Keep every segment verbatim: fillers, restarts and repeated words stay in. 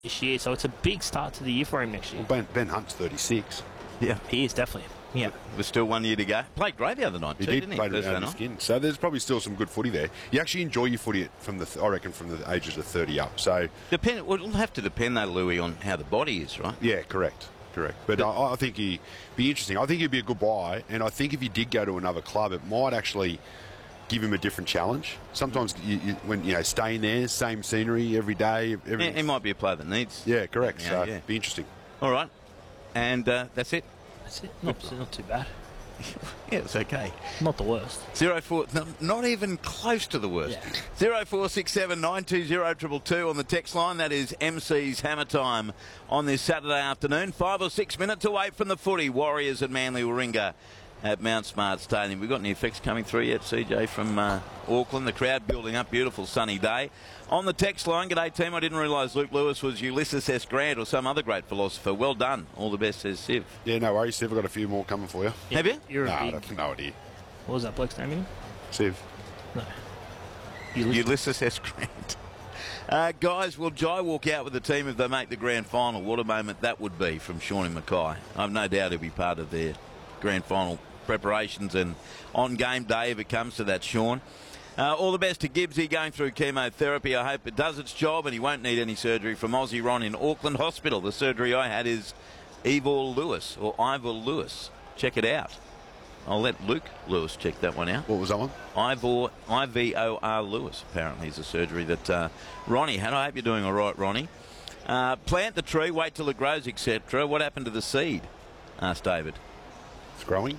this year, so it's a big start to the year for him next year. Well, Ben, Ben Hunt's thirty-six. Yeah, he is definitely. Yeah, there's still one year to go. Played great the other night. He too, did didn't he? play it Thursday out of his night. skin. So there's probably still some good footy there. You actually enjoy your footy from the, I reckon, from the ages of thirty up. So Depend. Well, it'll have to depend though, Louis, on how the body is, right? yeah, correct, correct. But, but I, I think he'd be interesting. I think he'd be a good buy, and I think if he did go to another club, it might actually give him a different challenge. Sometimes you, you, when you know staying there, same scenery every day. Every, He, he might be a player that needs. yeah, correct. Yeah, so yeah. be interesting. All right, and uh, that's it. that's it. Not, not too bad. Yeah, it's okay. Not the worst. Zero four, no, not even close to the worst. Yeah. Zero four six seven nine two zero triple two on the text line. That is M C's Hammer Time on this Saturday afternoon. Five or six minutes away from the footy. Warriors and Manly Warringah at Mount Smart Stadium. We've got any effects coming through yet, C J, from uh, Auckland? The crowd building up. Beautiful sunny day. On the text line, g'day team. I didn't realise Luke Lewis was Ulysses S. Grant or some other great philosopher. Well done. All the best, says Siv. Yeah, no worries, Siv. I've got a few more coming for you. Have you? You're No, a I big... have no idea. What was that bloke's name again? Siv. No. Ulysses. Ulysses S. Grant. Uh, guys, will Jai walk out with the team if they make the grand final? What a moment that would be from Shawnee Mackay. I've no doubt he'll be part of their grand final preparations and on game day if it comes to that, Sean. Uh, all the best to Gibbsy going through chemotherapy. I hope it does its job and he won't need any surgery from Aussie Ron in Auckland Hospital. The surgery I had is Evil Lewis or Ivor Lewis. Check it out. I'll let Luke Lewis check that one out. What was that one? Ivor, I V O R Lewis, apparently, is a surgery that uh, Ronnie had. I hope you're doing all right, Ronnie. Uh, plant the tree, wait till it grows, et cetera. What happened to the seed? Asked David. It's growing.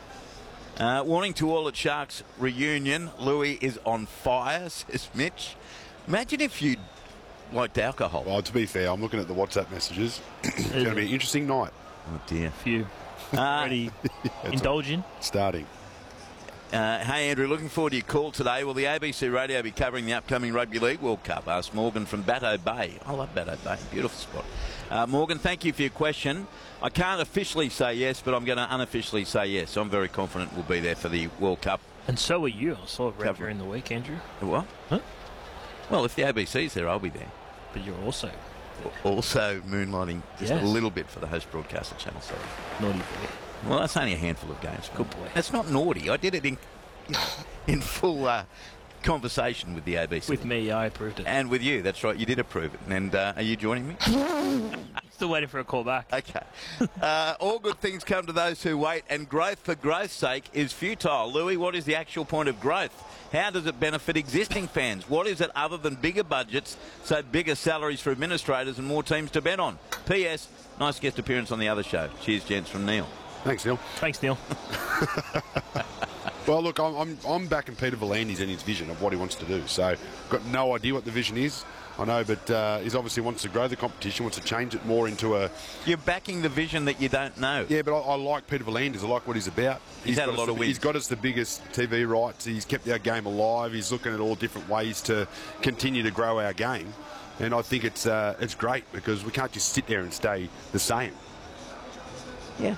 Uh, warning to all at Sharks reunion. Louis is on fire, says Mitch. Imagine if you liked alcohol. Well, to be fair, I'm looking at the WhatsApp messages. It's going to be an interesting night. Oh, dear. Few. Uh, Already indulging. Starting. Uh, hey, Andrew, looking forward to your call today. Will the A B C radio be covering the upcoming Rugby League World Cup? Asked Morgan from Batto Bay. I love Batto Bay. Beautiful spot. Uh, Morgan, thank you for your question. I can't officially say yes, but I'm going to unofficially say yes. I'm very confident we'll be there for the World Cup. And so are you. I saw it right Cover. during the week, Andrew. What? Huh? Well, if the A B C's there, I'll be there. But you're also Also moonlighting just Yes. a little bit for the host broadcaster channel, sorry. naughty boy. Well, that's only a handful of games. Good boy. That's not naughty. I did it in in full uh, conversation with the A B C. With me, I approved it. And with you, that's right. You did approve it. And uh, are you joining me? Still waiting for a call back. Okay. Uh, all good things come to those who wait, and growth for growth's sake is futile. Louis, what is the actual point of growth? How does it benefit existing fans? What is it other than bigger budgets, so bigger salaries for administrators and more teams to bet on? P S. Nice guest appearance on the other show. Cheers, gents, from Neil. Thanks, Neil. Thanks, Neil. Well, look, I'm, I'm, I'm backing Peter V'landys and his vision of what he wants to do. So, got no idea what the vision is. I know, but uh, he obviously wants to grow the competition, wants to change it more into a... You're backing the vision that you don't know. Yeah, but I, I like Peter V'landys. I like what he's about. He's had got a lot us of the, wins. He's got us the biggest T V rights. He's kept our game alive. He's looking at all different ways to continue to grow our game. And I think it's uh, it's great because we can't just sit there and stay the same. Yeah.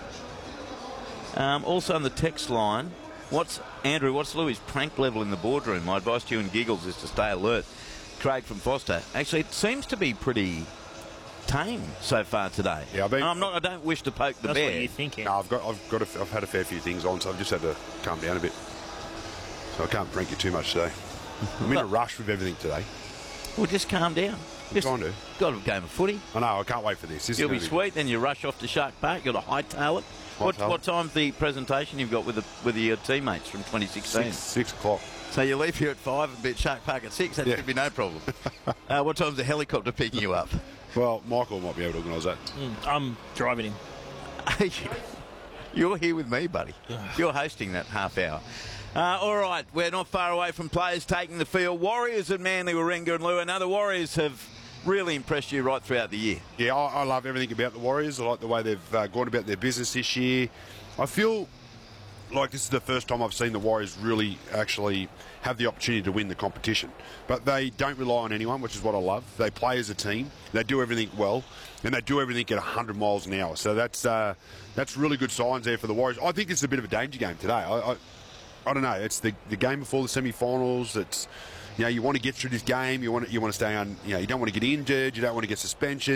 Um, also on the text line, what's Andrew, what's Louis' prank level in the boardroom? My advice to you and Giggles is to stay alert. Craig from Foster. Actually, it seems to be pretty tame so far today. Yeah, I've been- I'm not. I don't wish to poke the That's bear. what you're thinking. No, I've got I've got a, I've had a fair few things on, so I've just had to calm down a bit. So I can't prank you too much today. I'm in a rush with everything today. Well, just calm down. Just trying to. got a game of footy. I know. I can't wait for this. this is You'll be gonna sweet. Then you rush off to Shark Park. You've got to hightail it. What, Hightail it. what time's the presentation you've got with the with your teammates from twenty sixteen? Six, six o'clock. So you leave here at five and be at Shark Park at six. That Yeah. should be no problem. uh, what time's the helicopter picking you up? Well, Michael might be able to organise that. Mm, I'm driving him. You're here with me, buddy. You're hosting that half hour. Uh, all right, we're not far away from players taking the field. Warriors and Manly, Warringah and Lua. Now, the Warriors have really impressed you right throughout the year. Yeah, I, I love everything about the Warriors. I like the way they've uh, gone about their business this year. I feel like this is the first time I've seen the Warriors really actually have the opportunity to win the competition. But they don't rely on anyone, which is what I love. They play as a team. They do everything well, and they do everything at one hundred miles an hour. So that's uh, that's really good signs there for the Warriors. I think it's a bit of a danger game today. I, I, I don't know. It's the, the game before the semi-finals. It's, you know, you want to get through this game. You want to, you want to stay on. You know, you don't want to get injured. You don't want to get suspension.